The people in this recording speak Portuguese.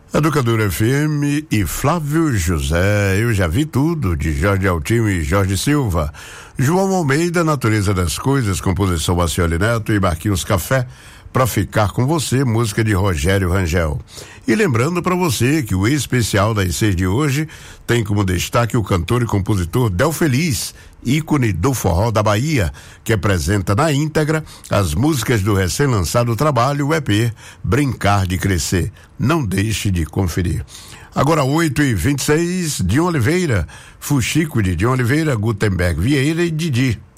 Educadora FM e Flávio José, Eu Já Vi Tudo, de Jorge Altinho e Jorge Silva. João Almeida, Natureza das Coisas, composição Macioli Neto e Marquinhos Café, Pra Ficar Com Você, música de Rogério Rangel. E lembrando para você que o especial das 6 de hoje tem como destaque o cantor e compositor Del Feliz, ícone do forró da Bahia, que apresenta na íntegra as músicas do recém-lançado trabalho, o EP Brincar de Crescer. Não deixe de conferir. Agora 8h26, Dion Oliveira, Fuxico de Dion Oliveira, Gutenberg Vieira e Didi.